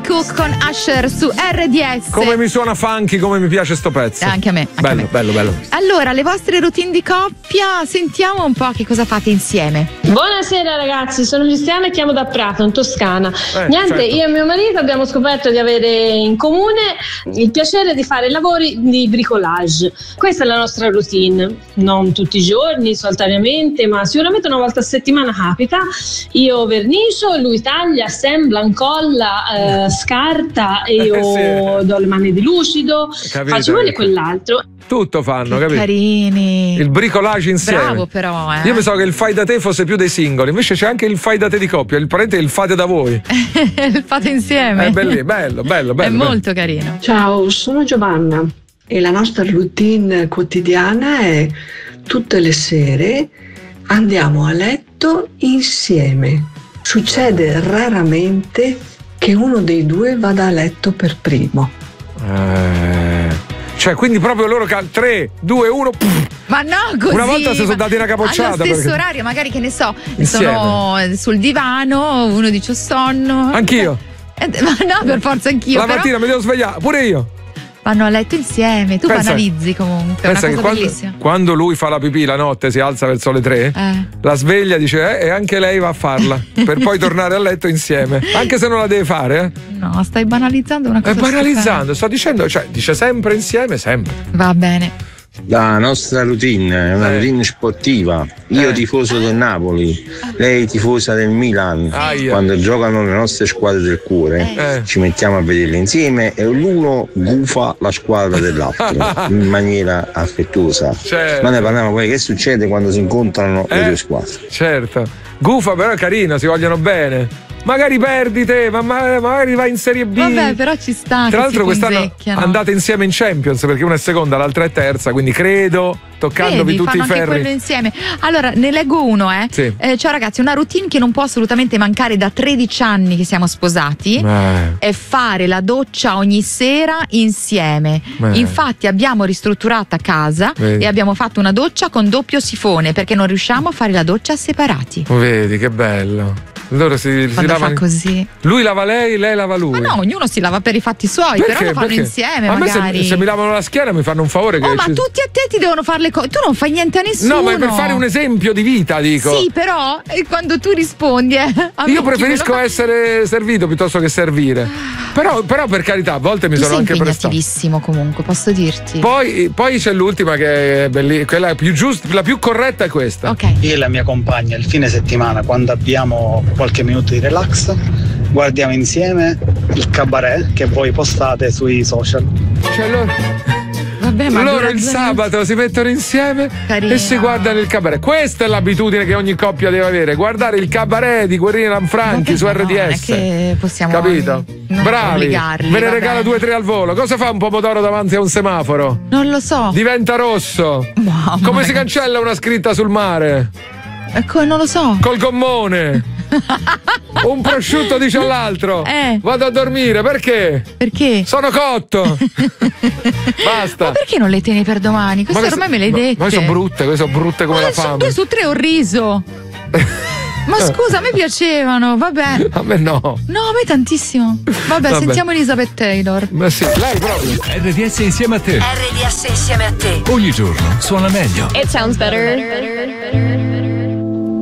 Cook con Usher su RDS. Come mi suona funky, come mi piace sto pezzo. Anche a me. Bello. Allora, le vostre routine di coppia, sentiamo un po' che cosa fate insieme. Buonasera ragazzi, sono Cristiana e chiamo da Prato, in Toscana. Niente, certo. Io e mio marito abbiamo scoperto di avere in comune il piacere di fare lavori di bricolage. Questa è la nostra routine, non tutti i giorni, solitariamente, ma sicuramente una volta a settimana capita. Io vernicio, lui taglia, assembla, incolla, scarta e io do le mani di lucido, faccio quello e quell'altro. Tutto fanno, capito? Carini. Il bricolage insieme. Bravo però, Io mi so che il fai da te fosse più dei singoli, invece c'è anche il fai da te di coppia, il fate da voi. Il fate insieme. È bello. È molto carino. Ciao, sono Giovanna e la nostra routine quotidiana è tutte le sere andiamo a letto insieme. Succede raramente che uno dei due vada a letto per primo. Cioè, quindi proprio loro 3, 2, 1. Ma no, così. Una volta si sono dati una capocciata. Allo stesso orario, magari, che ne so, sono sul divano, uno dice sonno. Anch'io. Ma no, per forza anch'io. La mattina mi devo svegliare, pure io. Vanno a letto insieme, tu Pensa, banalizzi comunque, è una cosa bellissima. Quando lui fa la pipì la notte, si alza verso le 3, la sveglia, dice e anche lei va a farla, per poi tornare a letto insieme, anche se non la deve fare. No, stai banalizzando una cosa. È banalizzando, sto dicendo, cioè dice sempre insieme, sempre. Va bene. La nostra routine è una routine sportiva. Io tifoso del Napoli, lei tifosa del Milan. Quando giocano le nostre squadre del cuore ci mettiamo a vederle insieme e l'uno gufa la squadra dell'altro in maniera affettuosa. Ma ne parliamo poi che succede quando si incontrano le due squadre. Certo, gufa però è carino, si vogliono bene. Magari perdi te, ma magari vai in Serie B. Vabbè, però ci sta. Tra l'altro quest'anno andate insieme in Champions, perché una è seconda, l'altra è terza, quindi credo, toccandovi tutti i ferri. Fanno anche quello insieme. Allora, ne leggo uno, Sì. Ciao ragazzi, una routine che non può assolutamente mancare da 13 anni che siamo sposati è fare la doccia ogni sera insieme. Infatti abbiamo ristrutturato casa e abbiamo fatto una doccia con doppio sifone, perché non riusciamo a fare la doccia separati. Vedi che bello. Loro si lavano così. Lui lava lei lava lui. Ma no, ognuno si lava per i fatti suoi. Perché? Però lo fanno insieme. A magari. me se mi lavano la schiena mi fanno un favore. Ma tutti a te ti devono fare le cose. Tu non fai niente a nessuno. No, ma è per fare un esempio di vita, dico. Sì, però quando tu rispondi io preferisco essere servito piuttosto che servire. Però per carità, a volte mi sono anche prestato. Impegnativissimo comunque, posso dirti. Poi c'è l'ultima che è bellissima, quella più giusta, la più corretta è questa. Ok. Io e la mia compagna il fine settimana, quando abbiamo qualche minuto di relax, guardiamo insieme il cabaret che voi postate sui social. Cioè loro il sabato si mettono insieme e si guardano il cabaret. Questa è l'abitudine che ogni coppia deve avere, guardare il cabaret di Guerrini Lanfranchi su RDS. Non è che possiamo, capito? Bravi, ve ne regalo 2 o 3 al volo. Cosa fa un pomodoro davanti a un semaforo? Non lo so. Diventa rosso. Come si cancella una scritta sul mare? Ecco, non lo so. Col gommone. Un prosciutto dice all'altro vado a dormire, perché? Perché? Sono cotto. Basta. Ma perché non le tieni per domani? Questo ormai me l'hai detto. Ma sono brutte come la fame. 2 su 3 ho riso. Ma scusa, a me piacevano, vabbè. A me no. No, a me tantissimo. Vabbè. Sentiamo Elizabeth Taylor. Ma sì, lei proprio. RDS insieme a te. RDS insieme a te. Ogni giorno suona meglio. It sounds better.